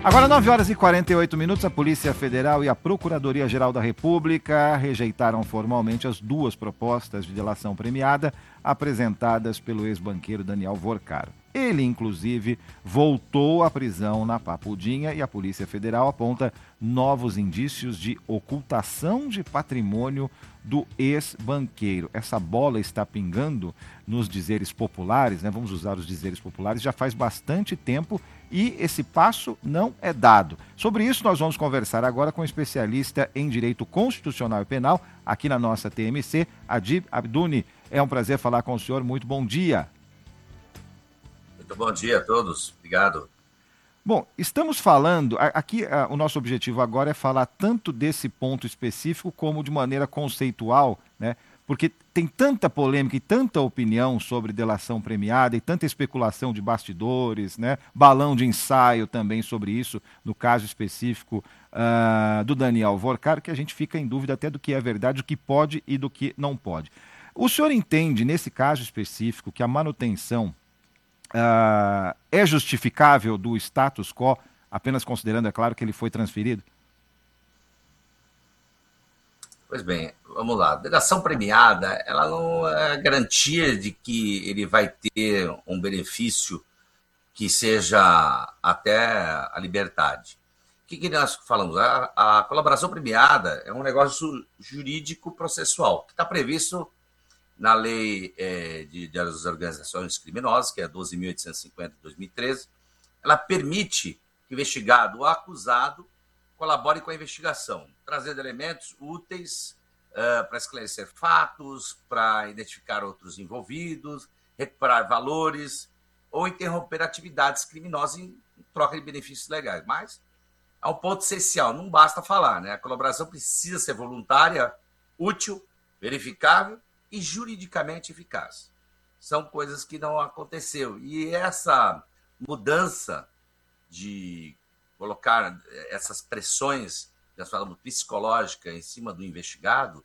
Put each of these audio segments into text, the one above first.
Agora, 9h48, a Polícia Federal e a Procuradoria-Geral da República rejeitaram formalmente as duas propostas de delação premiada apresentadas pelo ex-banqueiro Daniel Vorcaro. Ele, inclusive, voltou à prisão na Papudinha e a Polícia Federal aponta novos indícios de ocultação de patrimônio do ex-banqueiro. Essa bola está pingando nos dizeres populares, né? Vamos usar os dizeres populares, já faz bastante tempo e esse passo não é dado. Sobre isso, nós vamos conversar agora com um especialista em Direito Constitucional e Penal, aqui na nossa TMC, Adib Abduni. É um prazer falar com o senhor. Muito bom dia. Muito bom dia a todos. Obrigado. Bom, estamos falando, aqui o nosso objetivo agora é falar tanto desse ponto específico como de maneira conceitual, né? Porque tem tanta polêmica e tanta opinião sobre delação premiada e tanta especulação de bastidores, né? Balão de ensaio também sobre isso, no caso específico do Daniel Vorcaro, que a gente fica em dúvida até do que é verdade, do que pode e do que não pode. O senhor entende, nesse caso específico, que a manutenção é justificável do status quo, apenas considerando, é claro, que ele foi transferido? Pois bem, vamos lá. A delação premiada, ela não é garantia de que ele vai ter um benefício que seja até a liberdade. O que nós falamos? A colaboração premiada é um negócio jurídico processual, que está previsto na lei das organizações criminosas, que é 12.850 de 2013, ela permite que o investigado ou acusado colabore com a investigação, trazendo elementos úteis para esclarecer fatos, para identificar outros envolvidos, recuperar valores ou interromper atividades criminosas em troca de benefícios legais. Mas há um ponto essencial, não basta falar, né? A colaboração precisa ser voluntária, útil, verificável e juridicamente eficaz. São coisas que não aconteceu. E essa mudança de colocar essas pressões, nós falamos, psicológica em cima do investigado,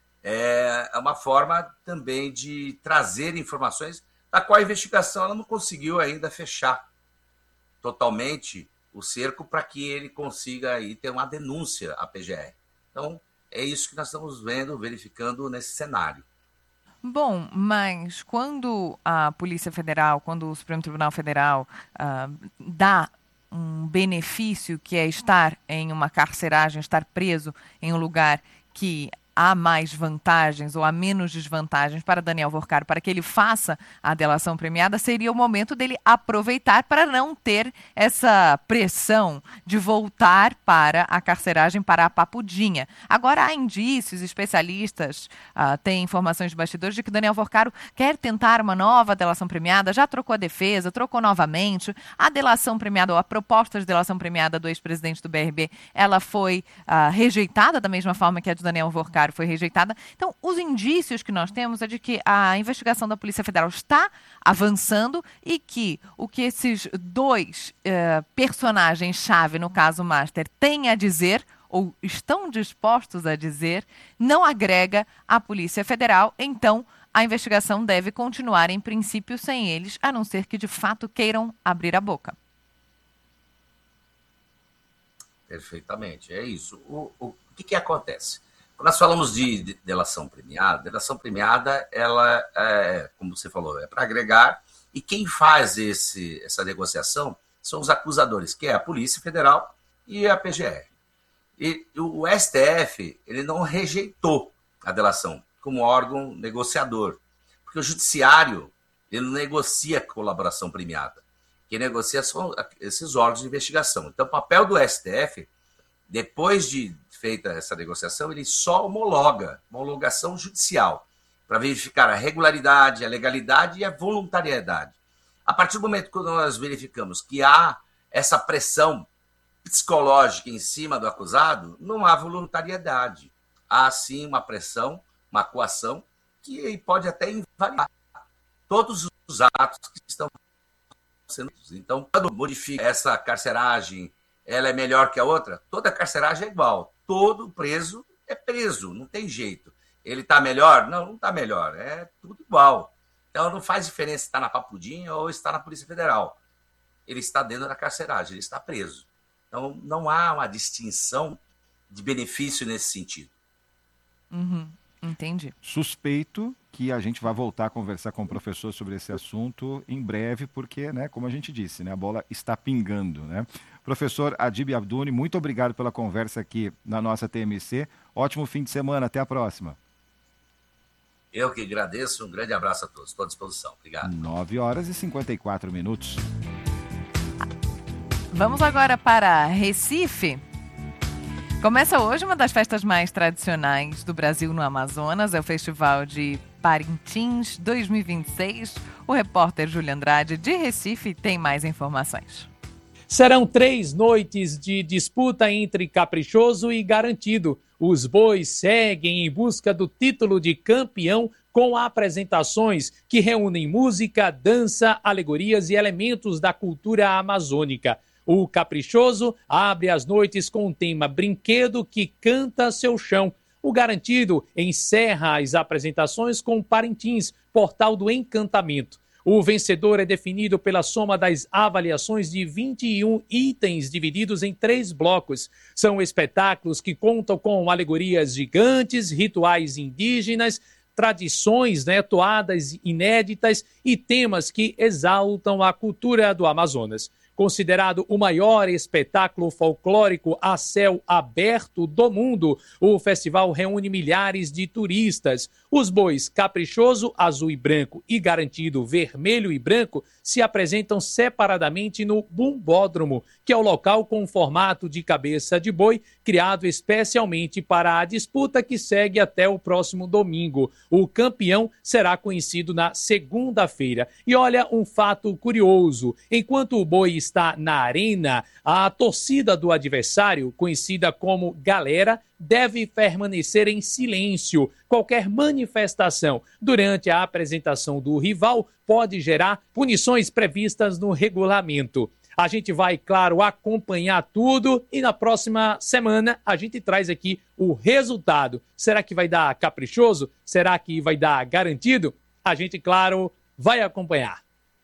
é uma forma também de trazer informações da qual a investigação ela não conseguiu ainda fechar totalmente o cerco para que ele consiga aí ter uma denúncia à PGR. Então, é isso que nós estamos verificando nesse cenário. Bom, mas quando a Polícia Federal, quando o Supremo Tribunal Federal dá um benefício que é estar em uma carceragem, estar preso em um lugar que há mais vantagens ou há menos desvantagens para Daniel Vorcaro, para que ele faça a delação premiada, seria o momento dele aproveitar para não ter essa pressão de voltar para a carceragem, para a Papudinha. Agora, há indícios, especialistas têm informações de bastidores de que Daniel Vorcaro quer tentar uma nova delação premiada, já trocou a defesa, trocou novamente. A delação premiada, ou a proposta de delação premiada do ex-presidente do BRB, ela foi rejeitada da mesma forma que a de Daniel Vorcaro foi rejeitada. Então, os indícios que nós temos é de que a investigação da Polícia Federal está avançando e que o que esses dois personagens-chave, no caso Master, têm a dizer ou estão dispostos a dizer, não agrega à Polícia Federal. Então, a investigação deve continuar, em princípio, sem eles, a não ser que, de fato, queiram abrir a boca. Perfeitamente, é isso. O que acontece? Quando nós falamos de delação premiada, ela, como você falou, é para agregar, e quem faz essa negociação são os acusadores, que é a Polícia Federal e a PGR. E o STF, ele não rejeitou a delação como órgão negociador, porque o judiciário, ele não negocia colaboração premiada. Quem negocia são esses órgãos de investigação. Então, o papel do STF, depois de feita essa negociação, ele só homologa, uma homologação judicial, para verificar a regularidade, a legalidade e a voluntariedade. A partir do momento que nós verificamos que há essa pressão psicológica em cima do acusado, não há voluntariedade. Há, sim, uma pressão, uma coação, que pode até invalidar todos os atos que estão sendo. Então, quando modifica essa carceragem, ela é melhor que a outra? Toda carceragem é igual. Todo preso é preso, não tem jeito. Ele está melhor? Não está melhor. É tudo igual. Então, não faz diferença se está na Papudinha ou está na Polícia Federal. Ele está dentro da carceragem, ele está preso. Então, não há uma distinção de benefício nesse sentido. Entendi. Suspeito que a gente vai voltar a conversar com o professor sobre esse assunto em breve, porque, né, como a gente disse, né, a bola está pingando, né? Professor Adib Abduni, muito obrigado pela conversa aqui na nossa TMC. Ótimo fim de semana, até a próxima. Eu que agradeço, um grande abraço a todos, estou à disposição. Obrigado. 9h54. Vamos agora para Recife. Começa hoje uma das festas mais tradicionais do Brasil no Amazonas, é o Festival de Parintins 2026. O repórter Júlio Andrade, de Recife, tem mais informações. Serão 3 noites de disputa entre Caprichoso e Garantido. Os bois seguem em busca do título de campeão com apresentações que reúnem música, dança, alegorias e elementos da cultura amazônica. O Caprichoso abre as noites com o tema Brinquedo que Canta Seu Chão. O Garantido encerra as apresentações com Parintins, Portal do Encantamento. O vencedor é definido pela soma das avaliações de 21 itens divididos em 3 blocos. São espetáculos que contam com alegorias gigantes, rituais indígenas, tradições, toadas inéditas e temas que exaltam a cultura do Amazonas. Considerado o maior espetáculo folclórico a céu aberto do mundo, o festival reúne milhares de turistas. Os bois Caprichoso, Azul e Branco e Garantido, Vermelho e Branco, se apresentam separadamente no Bumbódromo, que é o local com formato de cabeça de boi, criado especialmente para a disputa que segue até o próximo domingo. O campeão será conhecido na segunda-feira. E olha um fato curioso, enquanto o boi está na arena, a torcida do adversário, conhecida como galera, deve permanecer em silêncio. Qualquer manifestação durante a apresentação do rival pode gerar punições previstas no regulamento. A gente vai, claro, acompanhar tudo e na próxima semana a gente traz aqui o resultado. Será que vai dar Caprichoso? Será que vai dar Garantido? A gente, claro, vai acompanhar.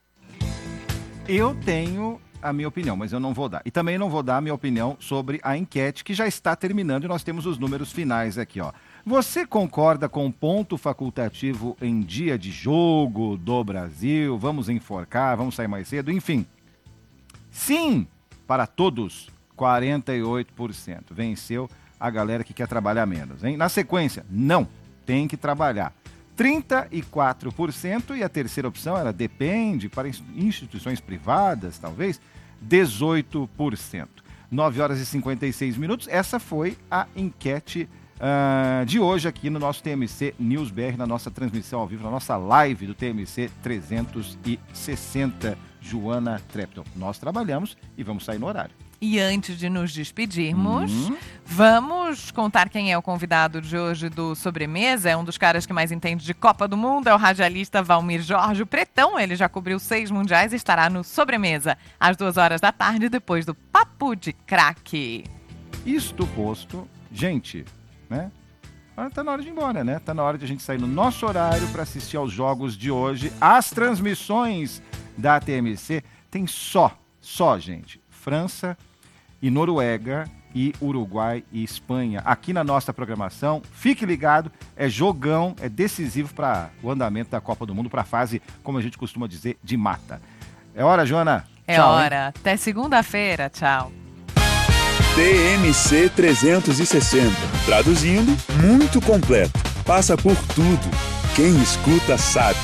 Eu tenho a minha opinião, mas eu não vou dar. E também não vou dar a minha opinião sobre a enquete, que já está terminando e nós temos os números finais aqui, ó. Você concorda com ponto facultativo em dia de jogo do Brasil? Vamos enforcar, vamos sair mais cedo, enfim. Sim, para todos, 48%. Venceu a galera que quer trabalhar menos, hein? Na sequência, não, tem que trabalhar. 34%, e a terceira opção era depende, para instituições privadas, talvez, 18%. 9h56. Essa foi a enquete de hoje aqui no nosso TMC News BR, na nossa transmissão ao vivo, na nossa live do TMC 360. Joana Trepton. Nós trabalhamos e vamos sair no horário. E antes de nos despedirmos, vamos contar quem é o convidado de hoje do Sobremesa. É um dos caras que mais entende de Copa do Mundo, é o radialista Valmir Jorge, o Pretão. Ele já cobriu 6 mundiais e estará no Sobremesa às 14h, depois do Papo de Craque. Isto posto, gente, né? Tá na hora de ir embora, né? Tá na hora de a gente sair no nosso horário para assistir aos jogos de hoje. As transmissões da TMC tem só, gente, França e Noruega e Uruguai e Espanha. Aqui na nossa programação, fique ligado, é jogão, é decisivo para o andamento da Copa do Mundo, para a fase, como a gente costuma dizer, de mata. É hora, Joana? É tchau, hora. Hein? Até segunda-feira. Tchau. TMC 360. Traduzindo, muito completo. Passa por tudo. Quem escuta sabe.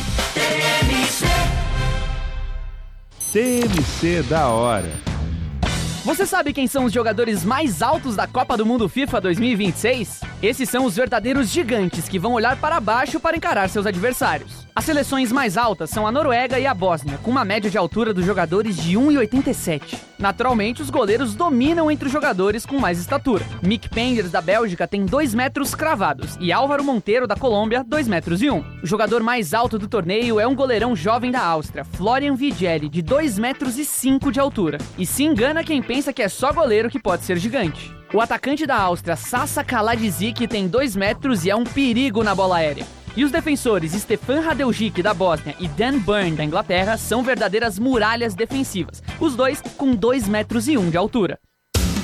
TMC da hora. Você sabe quem são os jogadores mais altos da Copa do Mundo FIFA 2026? Esses são os verdadeiros gigantes que vão olhar para baixo para encarar seus adversários. As seleções mais altas são a Noruega e a Bósnia, com uma média de altura dos jogadores de 1,87. Naturalmente, os goleiros dominam entre os jogadores com mais estatura. Mick Penders, da Bélgica, tem 2 metros cravados e Álvaro Monteiro, da Colômbia, 2,1 metros. O jogador mais alto do torneio é um goleirão jovem da Áustria, Florian Vigelli, de 2,5 metros de altura. E se engana quem pensa que é só goleiro que pode ser gigante. O atacante da Áustria, Sasa Kaladzic, tem 2 metros e é um perigo na bola aérea. E os defensores Stefan Radevčić, da Bósnia, e Dan Burn, da Inglaterra, são verdadeiras muralhas defensivas, os dois com 2,1 metros de altura.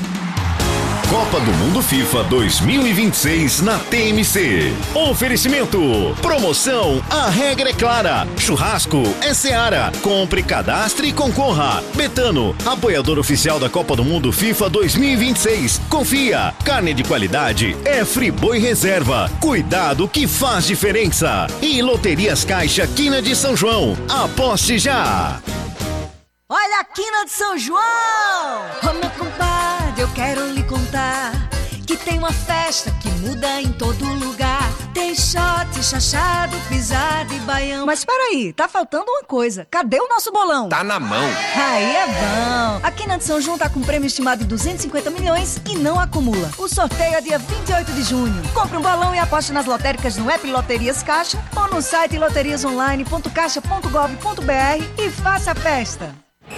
Copa do Mundo FIFA 2026 na TMC. Oferecimento. Promoção, a regra é clara. Churrasco é Seara. Compre, cadastre e concorra. Betano, apoiador oficial da Copa do Mundo FIFA 2026. Confia, carne de qualidade é Friboi Reserva. Cuidado que faz diferença. E Loterias Caixa Quina de São João. Aposte já. Olha a Quina de São João! Ô meu compadre, eu quero lhe contar que tem uma festa que muda em todo lugar. Tem shot, chachado, pisada e baião. Mas peraí, tá faltando uma coisa. Cadê o nosso bolão? Tá na mão. Aí é bom. A Quina de São João tá com um prêmio estimado de 250 milhões e não acumula. O sorteio é dia 28 de junho. Compre um bolão e aposte nas lotéricas no app Loterias Caixa ou no site loteriasonline.caixa.gov.br e faça a festa.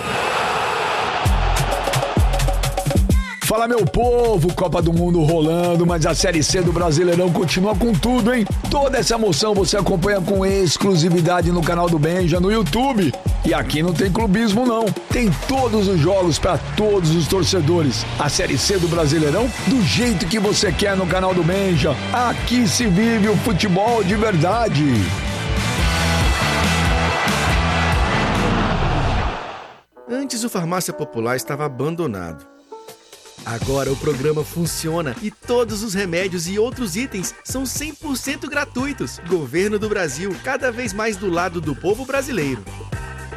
Fala, meu povo, Copa do Mundo rolando, mas a Série C do Brasileirão continua com tudo, hein? Toda essa emoção você acompanha com exclusividade no canal do Benja, no YouTube. E aqui não tem clubismo, não. Tem todos os jogos para todos os torcedores. A Série C do Brasileirão, do jeito que você quer no canal do Benja. Aqui se vive o futebol de verdade. Antes o Farmácia Popular estava abandonado. Agora o programa funciona e todos os remédios e outros itens são 100% gratuitos. Governo do Brasil, cada vez mais do lado do povo brasileiro.